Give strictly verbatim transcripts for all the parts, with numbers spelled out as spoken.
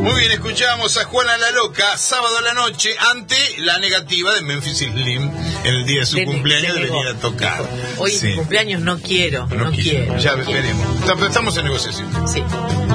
Muy bien, escuchábamos a Juana la Loca sábado a la noche ante la negativa de Memphis Slim en el día de su de cumpleaños de de venir a tocar. Hoy sí. mi cumpleaños no quiero, no, no quiero. quiero. Ya no veremos. quiero. Estamos en negociación. Sí.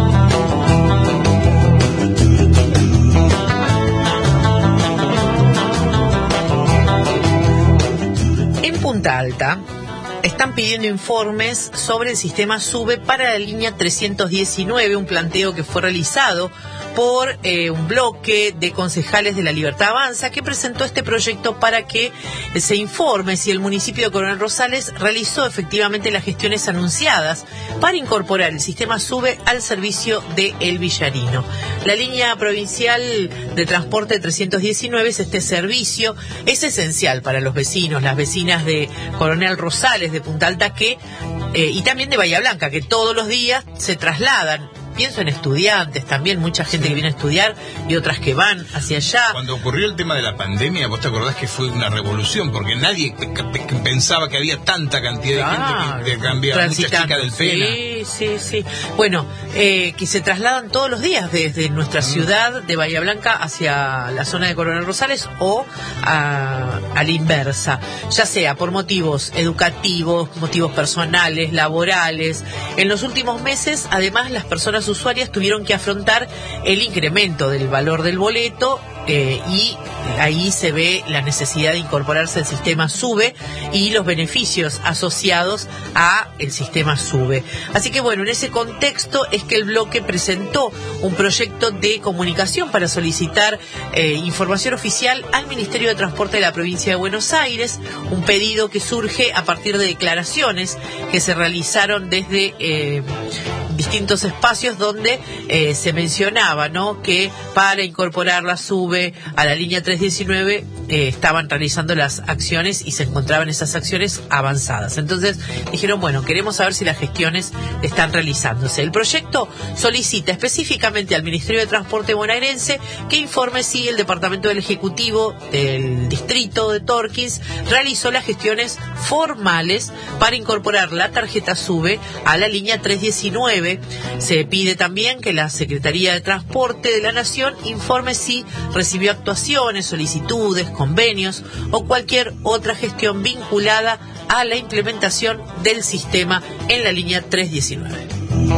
En Punta Alta están pidiendo informes sobre el sistema SUBE para la línea trescientos diecinueve, un planteo que fue realizado por eh, un bloque de concejales de La Libertad Avanza que presentó este proyecto para que eh, se informe si el municipio de Coronel Rosales realizó efectivamente las gestiones anunciadas para incorporar el sistema SUBE al servicio de El Villarino. La línea provincial de transporte trescientos diecinueve es este servicio, es esencial para los vecinos, las vecinas de Coronel Rosales, de Punta Alta, que eh, y también de Bahía Blanca, que todos los días se trasladan. Pienso en estudiantes también, mucha gente sí. que viene a estudiar y otras que van hacia allá. Cuando ocurrió el tema de la pandemia, vos te acordás que fue una revolución, porque nadie pe- pe- pensaba que había tanta cantidad de claro, gente que, que cambiaba, mucha chica del Pena. Sí, sí, sí. Bueno, eh, que se trasladan todos los días desde nuestra mm. ciudad de Bahía Blanca hacia la zona de Coronel Rosales o a, a la inversa, ya sea por motivos educativos, motivos personales, laborales. En los últimos meses, además, las personas usuarias tuvieron que afrontar el incremento del valor del boleto eh, y ahí se ve la necesidad de incorporarse al sistema SUBE y los beneficios asociados a el sistema SUBE. Así que bueno, en ese contexto es que el bloque presentó un proyecto de comunicación para solicitar eh, información oficial al Ministerio de Transporte de la provincia de Buenos Aires, un pedido que surge a partir de declaraciones que se realizaron desde eh, distintos espacios donde eh, se mencionaba, ¿no?, que para incorporar la SUBE a la línea trescientos diecinueve eh, estaban realizando las acciones y se encontraban esas acciones avanzadas. Entonces dijeron, bueno, queremos saber si las gestiones están realizándose. El proyecto solicita específicamente al Ministerio de Transporte bonaerense que informe si el Departamento del Ejecutivo del Distrito de Torquins realizó las gestiones formales para incorporar la tarjeta SUBE a la línea trescientos diecinueve. Se pide también que la Secretaría de Transporte de la Nación informe si recibió actuaciones, solicitudes, convenios o cualquier otra gestión vinculada a la implementación del sistema en la línea trescientos diecinueve.